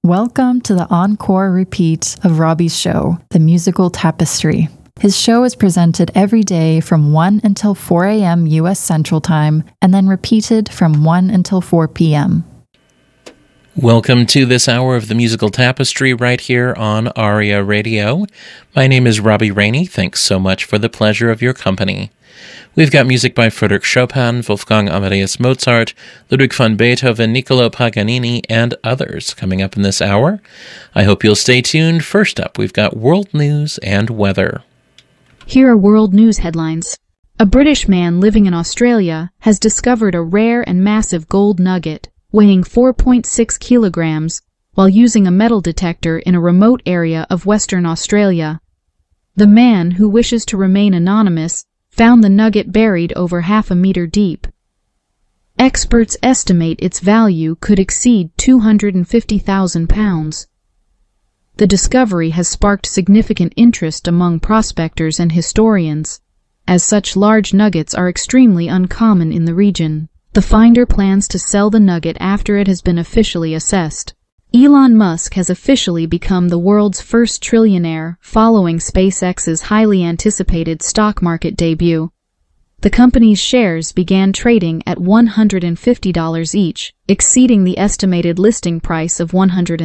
Welcome to the encore repeat of Robbie's show, The Musical Tapestry. His show is presented every day from 1 until 4 a.m. U.S. Central Time, and then repeated from 1 until 4 p.m. Welcome to this hour of The Musical Tapestry right here on ARIA Radio. My name is Robbie Rainey. Thanks so much for the pleasure of your company. We've got music by Frédéric Chopin, Wolfgang Amadeus Mozart, Ludwig van Beethoven, Niccolò Paganini, and others coming up in this hour. I hope you'll stay tuned. First up, we've got world news and weather. Here are world news headlines. A British man living in Australia has discovered a rare and massive gold nugget weighing 4.6 kilograms while using a metal detector in a remote area of Western Australia. The man, who wishes to remain anonymous, found the nugget buried over half a meter deep. Experts estimate its value could exceed £250,000. The discovery has sparked significant interest among prospectors and historians, as such large nuggets are extremely uncommon in the region. The finder plans to sell the nugget after it has been officially assessed. Elon Musk has officially become the world's first trillionaire following SpaceX's highly anticipated stock market debut. The company's shares began trading at $150 each, exceeding the estimated listing price of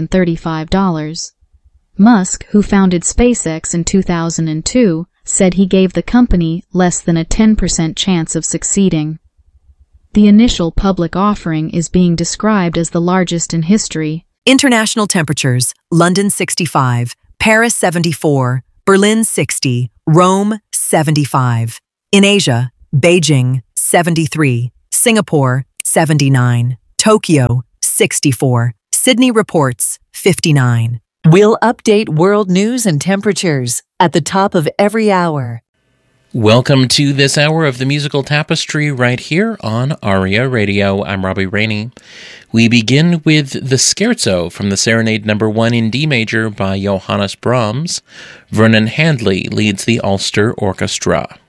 $135. Musk, who founded SpaceX in 2002, said he gave the company less than a 10% chance of succeeding. The initial public offering is being described as the largest in history. International temperatures: London 65, Paris 74, Berlin 60, Rome 75. In Asia, Beijing 73, Singapore 79, Tokyo 64, Sydney reports 59. We'll update world news and temperatures at the top of every hour. Welcome to this hour of The Musical Tapestry right here on ARIA Radio. I'm Robbie Rainey. We begin with the Scherzo from the Serenade No. 1 in D major by Johannes Brahms. Vernon Handley leads the Ulster Orchestra.